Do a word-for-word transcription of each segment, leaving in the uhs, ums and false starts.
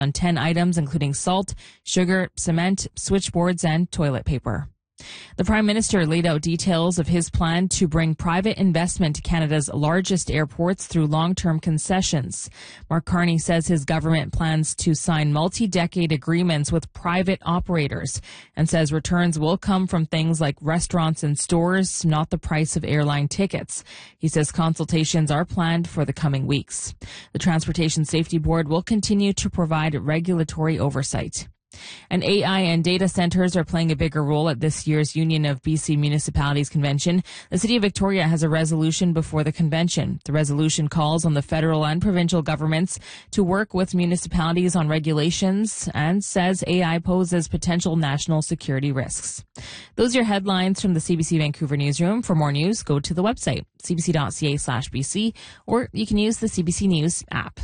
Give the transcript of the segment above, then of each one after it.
on ten items, including salt, sugar, cement, switchboards, and toilet paper. The Prime Minister laid out details of his plan to bring private investment to Canada's largest airports through long-term concessions. Mark Carney says his government plans to sign multi-decade agreements with private operators and says returns will come from things like restaurants and stores, not the price of airline tickets. He says consultations are planned for the coming weeks. The Transportation Safety Board will continue to provide regulatory oversight. And A I and data centers are playing a bigger role at this year's Union of B C Municipalities Convention. The City of Victoria has a resolution before the convention. The resolution calls on the federal and provincial governments to work with municipalities on regulations and says A I poses potential national security risks. Those are your headlines from the C B C Vancouver newsroom. For more news, go to the website, c b c dot c a slash b c, or you can use the C B C News app.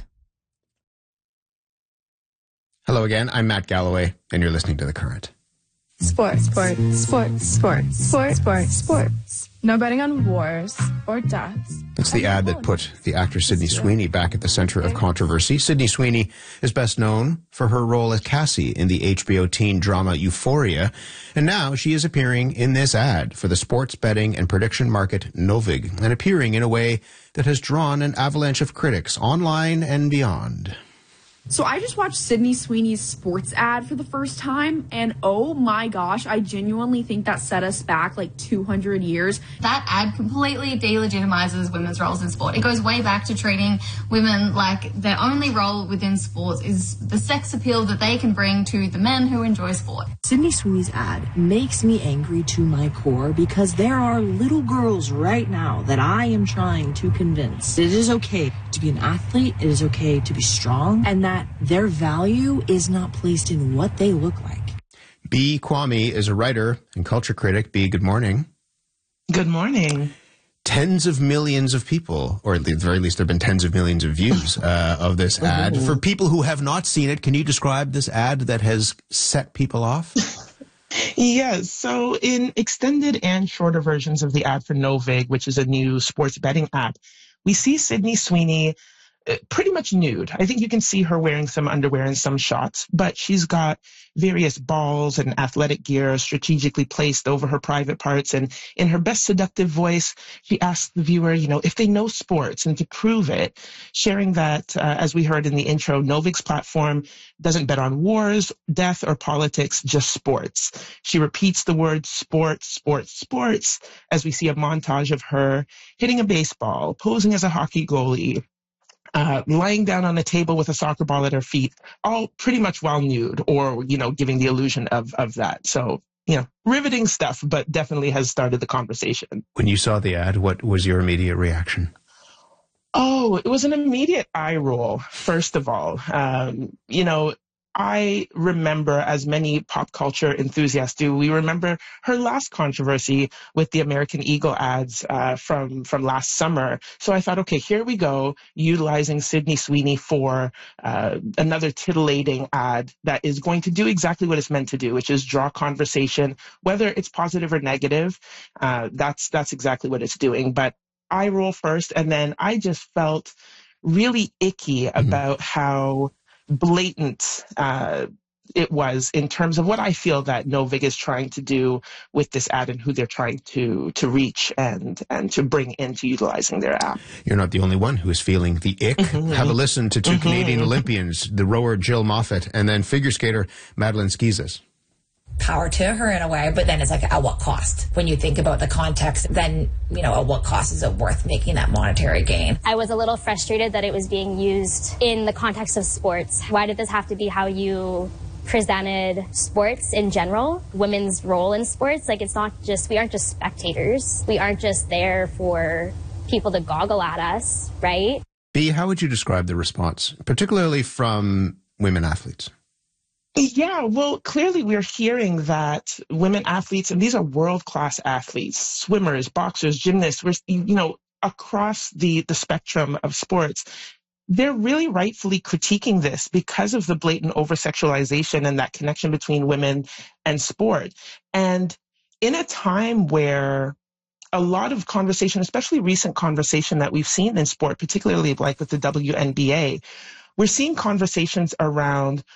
Hello again, I'm Matt Galloway, and you're listening to The Current. Sports, sports, sports, sports, sports, sports, sports. No betting on wars or deaths. That's the ad that put the actor Sydney Sweeney back at the center of controversy. Sydney Sweeney is best known for her role as Cassie in the H B O teen drama Euphoria, and now she is appearing in this ad for the sports betting and prediction market Novig, and appearing in a way that has drawn an avalanche of critics online and beyond. So I just watched Sydney Sweeney's sports ad for the first time, and oh my gosh, I genuinely think that set us back like two hundred years. That ad completely delegitimizes women's roles in sport. It goes way back to treating women like their only role within sports is the sex appeal that they can bring to the men who enjoy sport. Sydney Sweeney's ad makes me angry to my core because there are little girls right now that I am trying to convince it is okay to be an athlete, it is okay to be strong, and that their value is not placed in what they look like. B. Kwame is a writer and culture critic. B, good morning. Good morning. Tens of millions of people, or at the very least there have been tens of millions of views uh, of this ad. For people who have not seen it, can you describe this ad that has set people off? Yes. So in extended and shorter versions of the ad for Novig, which is a new sports betting app, we see Sydney Sweeney pretty much nude. I think you can see her wearing some underwear in some shots, but she's got various balls and athletic gear strategically placed over her private parts. And in her best seductive voice, she asks the viewer, you know, if they know sports, and to prove it, sharing that, uh, as we heard in the intro, Novig's platform doesn't bet on wars, death, or politics, just sports. She repeats the words sports, sports, sports, as we see a montage of her hitting a baseball, posing as a hockey goalie, Uh, lying down on a table with a soccer ball at her feet, all pretty much while nude, or, you know, giving the illusion of, of that. So, you know, riveting stuff, but definitely has started the conversation. When you saw the ad, what was your immediate reaction? Oh, it was an immediate eye roll, first of all. Um, you know, I remember, as many pop culture enthusiasts do, we remember her last controversy with the American Eagle ads uh, from, from last summer. So I thought, okay, here we go, utilizing Sydney Sweeney for uh, another titillating ad that is going to do exactly what it's meant to do, which is draw conversation, whether it's positive or negative. Uh, that's, that's exactly what it's doing. But I roll first, and then I just felt really icky mm-hmm. about how blatant uh, it was in terms of what I feel that Novig is trying to do with this ad and who they're trying to to reach and and to bring into utilizing their app. You're not the only one who is feeling the ick. Mm-hmm. Have a listen to two mm-hmm. Canadian Olympians, the rower Jill Moffatt and then figure skater Madeline Skizas. Power to her in a way, but then it's like, at what cost? When you think about the context, then, you know, at what cost is it worth making that monetary gain? I was a little frustrated that it was being used in the context of sports. Why did this have to be how you presented sports in general, women's role in sports? Like, it's not just, we aren't just spectators. We aren't just there for people to goggle at us, right? B, how would you describe the response, particularly from women athletes? Yeah, well, clearly we're hearing that women athletes, and these are world-class athletes, swimmers, boxers, gymnasts, we're, you know, across the, the spectrum of sports, they're really rightfully critiquing this because of the blatant over-sexualization and that connection between women and sport. And in a time where a lot of conversation, especially recent conversation that we've seen in sport, particularly like with the W N B A, we're seeing conversations around